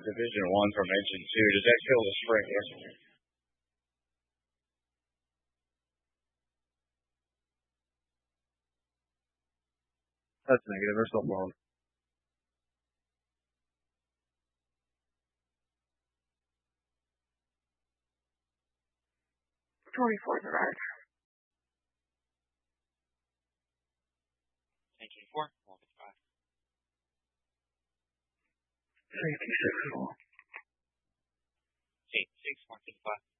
Division 1 from Engine 2. Does that kill the sprinkler? That's negative. We're still blown. 24 is right. Engine 4, Morgan 5. 86 4. 86, Morgan 5.